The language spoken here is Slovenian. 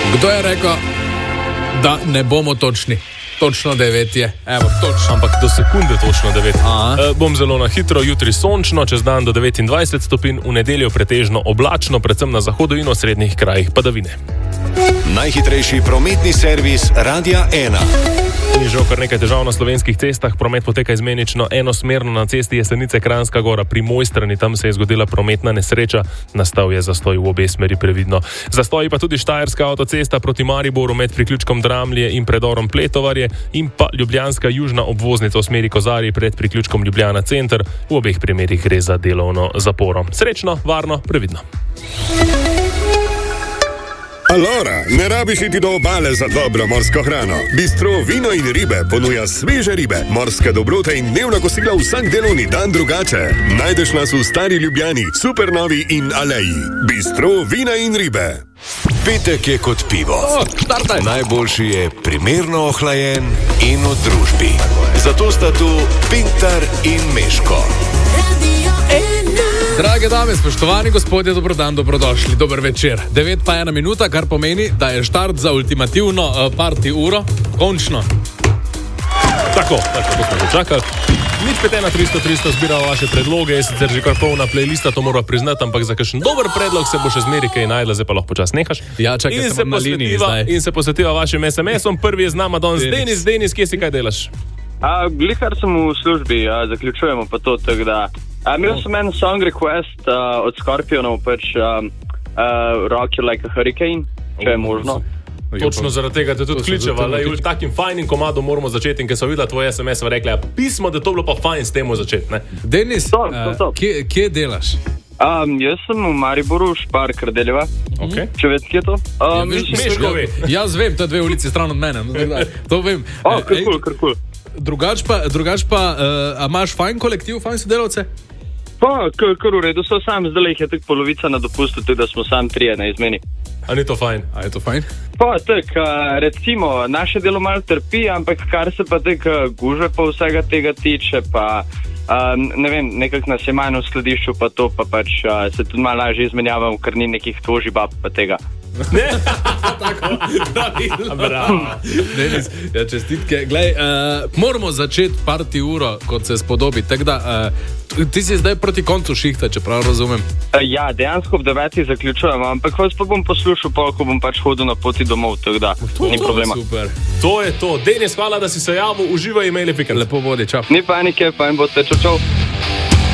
Kdo je rekel, da ne bomo točni? Točno 9 je. Evo, točno. Ampak do sekunde točno 9. Bom zelo na hitro, jutri sončno, čez dan do 29 stopinj, v nedeljo pretežno oblačno, predvsem na zahodu in osrednjih krajih padavine. Najhitrejši prometni servis Radia 1. Ni žal kar nekaj težav na slovenskih cestah, promet poteka izmenično enosmerno na cesti Jesenice Kranjska Gora pri Mojstrani, tam se je zgodila prometna nesreča, nastal je zastoj v obe smeri previdno. Zastoji pa tudi Štajerska avtocesta proti Mariboru med priključkom Dramlje in predorom Pletovarje in pa ljubljanska južna obvoznica v smeri Kozarji pred priključkom Ljubljana center, v obeh primerih gre za delovno zaporo. Srečno, varno, previdno. Alora, ne rabiš iti do obale za dobro morsko hrano. Bistro Vino in ribe ponuja sveže ribe, morske dobrote in dnevna kosila vsak delovni dan drugače. Najdeš nas v Stari Ljubljani, Supernovi in Aleji. Bistro Vina in ribe. Petek je kot pivo. Najboljši je primerno ohlajen in v družbi. Zato sta tu Pintar in Meško. Drage dame, spoštovani gospodje, dobrodan, dobrodošli, dober večer. 9 pa 1 minuta, kar pomeni, da je štart za ultimativno party uro. Končno. Tako smo začakali. Nič 51300 zbiramo vaše predloge, je sicer že kar polna playlista, to moram priznati, ampak za kakšen dober predlog se bo še zmeri kaj najdla, zdaj pa lahko počas nehaš. Ja, čakaj, sem na liniji zdaj. In se posvetiva vašim SMS-om. Prvi je z nama danes Denis, kje si, kaj delaš? Glihar sem v službi, zaključujemo pa to, tako da. Imel sem en song request od Scorpionov, pač Rock You Like a Hurricane, če je možno. Točno zaradi tega te tudi kličeva, v takim fajnim komadom moramo začeti, in ker so videla tvoje SMS, rekla, pismo, da to bilo pa fajn s temu začeti, ne? Denis, kje delaš? Jaz sem v Mariboru, Špar Kardeljeva. Če veš, kje je to? Meško ve. Jaz vem, to je 2 ulici stran od mene. To vem. Kar kul. Drugač pa, imaš fajn kolektiv, fajn sodelavce? Pa, kar v redu, so sam, zdaj jih je tako polovica na dopustu, tako da smo sam 3 na izmeni. A ni to fajn? A je to fajn? Pa, tako, recimo, naše delo malo trpi, ampak kar se pa tako gužve pa vsega tega tiče, pa ne vem, nekako nas je manj v skladišču, pa to, pa pač se tudi malo lažje izmenjavamo, ker ni nekih toži bab pa tega. Ne? Tako, bravo. Denis, ja, čestitke. Glej, moramo začeti party uro, kot se spodobi, tako da ti si zdaj proti koncu šihta, če prav razumem. Ja, dejansko ob 9 zaključujemo, ampak vas pa bom poslušal, ko bom pač hodil na poti domov, tako da ni problema. Super. To je to. Denis, hvala, da si se javil, uživaj, imeli pikant. Lepo vodi, čau. Ni panike, fajn boste, čau.